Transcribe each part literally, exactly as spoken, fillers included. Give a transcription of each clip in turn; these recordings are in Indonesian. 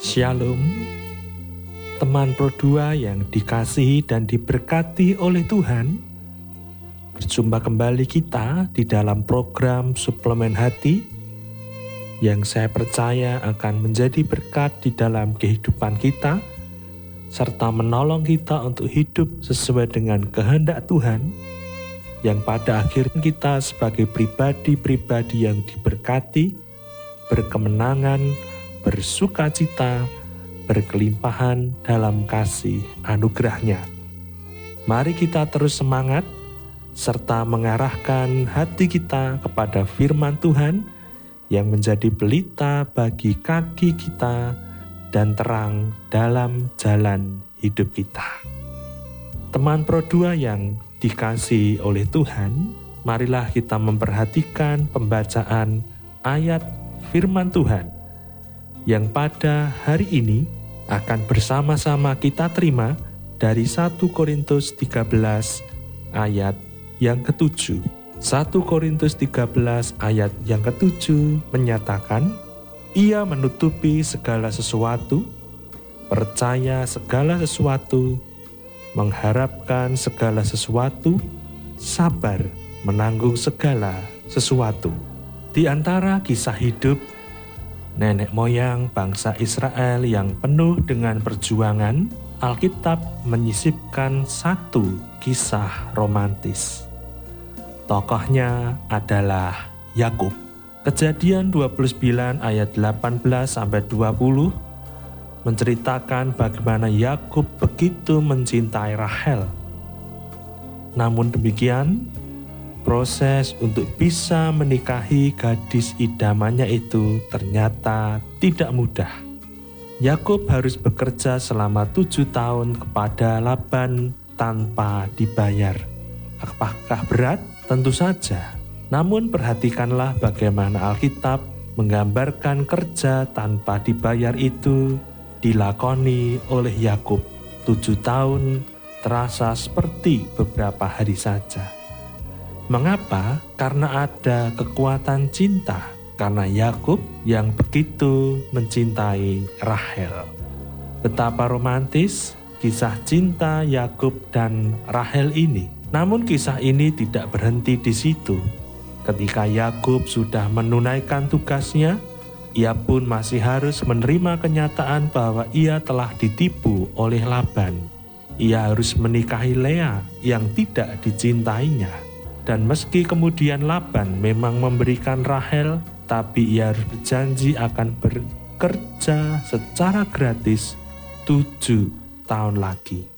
Shalom, teman Pro dua yang dikasihi dan diberkati oleh Tuhan. Berjumpa kembali kita di dalam program Suplemen Hati yang saya percaya akan menjadi berkat di dalam kehidupan kita serta menolong kita untuk hidup sesuai dengan kehendak Tuhan, yang pada akhirnya kita sebagai pribadi-pribadi yang diberkati, berkemenangan, bersukacita, berkelimpahan dalam kasih anugerahnya. Mari kita terus semangat serta mengarahkan hati kita kepada firman Tuhan yang menjadi pelita bagi kaki kita dan terang dalam jalan hidup kita. Teman Pro dua yang dikasihi oleh Tuhan, marilah kita memperhatikan pembacaan ayat firman Tuhan yang pada hari ini akan bersama-sama kita terima dari satu Korintus tiga belas ayat yang ketujuh. satu Korintus tiga belas ayat yang ketujuh menyatakan, ia menutupi segala sesuatu, percaya segala sesuatu, mengharapkan segala sesuatu, sabar menanggung segala sesuatu. Di antara kisah hidup nenek moyang bangsa Israel yang penuh dengan perjuangan, Alkitab menyisipkan satu kisah romantis. Tokohnya adalah Yakub. Kejadian dua puluh sembilan ayat delapan belas sampai dua puluh menceritakan bagaimana Yakub begitu mencintai Rahel. Namun demikian, proses untuk bisa menikahi gadis idamannya itu ternyata tidak mudah. Yakub harus bekerja selama tujuh tahun kepada Laban tanpa dibayar. Apakah berat? Tentu saja. Namun perhatikanlah bagaimana Alkitab menggambarkan kerja tanpa dibayar itu dilakoni oleh Yakub. Tujuh tahun terasa seperti beberapa hari saja. Mengapa? Karena ada kekuatan cinta. Karena Yakub yang begitu mencintai Rahel. Betapa romantis kisah cinta Yakub dan Rahel ini. Namun kisah ini tidak berhenti di situ. Ketika Yakub sudah menunaikan tugasnya, ia pun masih harus menerima kenyataan bahwa ia telah ditipu oleh Laban. Ia harus menikahi Lea yang tidak dicintainya. Dan meski kemudian Laban memang memberikan Rahel, tapi ia harus berjanji akan bekerja secara gratis tujuh tahun lagi.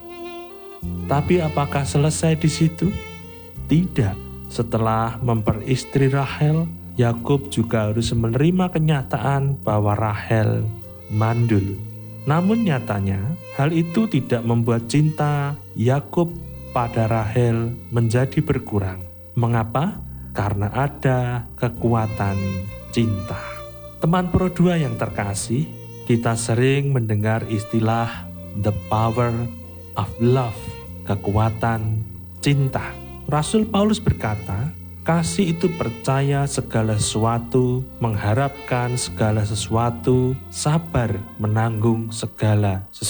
Tapi apakah selesai di situ? Tidak. Setelah memperistri Rahel, Yakub juga harus menerima kenyataan bahwa Rahel mandul. Namun nyatanya, hal itu tidak membuat cinta Yakub pada Rahel menjadi berkurang. Mengapa? Karena ada kekuatan cinta. Teman Pro dua yang terkasih, kita sering mendengar istilah the power of love, kekuatan cinta. Rasul Paulus berkata, kasih itu percaya segala sesuatu, mengharapkan segala sesuatu, sabar menanggung segala sesuatu.